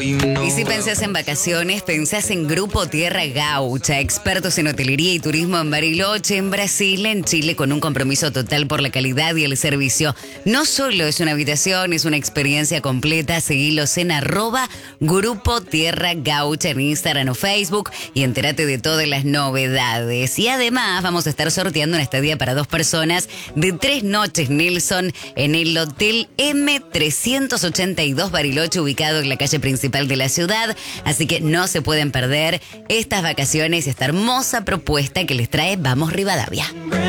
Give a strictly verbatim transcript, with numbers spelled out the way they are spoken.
Y si pensás en vacaciones, pensás en Grupo Tierra Gaucha, expertos en hotelería y turismo en Bariloche, en Brasil, en Chile, con un compromiso total por la calidad y el servicio. No solo es una habitación, es una experiencia completa. Seguilos en arroba Grupo Tierra Gaucha en Instagram o Facebook y entérate de todas las novedades. Y además vamos a estar sorteando una estadía para dos personas de tres noches, Nelson, en el Hotel M trescientos ochenta y dos Bariloche, ubicado en la calle principal de la ciudad. Así que no se pueden perder estas vacaciones y esta hermosa propuesta que les trae Vamos Rivadavia.